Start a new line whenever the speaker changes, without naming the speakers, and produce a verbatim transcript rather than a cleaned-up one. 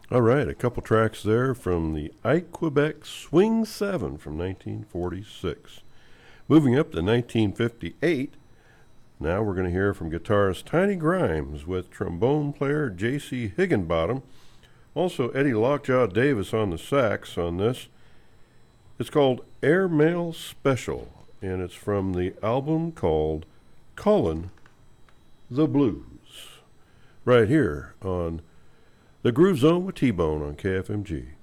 All right, a couple tracks there from the Ike Quebec Swing seven from nineteen forty-six. Moving up to nineteen fifty-eight, now we're going to hear from guitarist Tiny Grimes with trombone player J C Higginbottom. Also Eddie Lockjaw Davis on the sax on this. It's called Airmail Special, and it's from the album called Callin' the Blues. Right here on The Groove Zone with T-Bone on K F M G.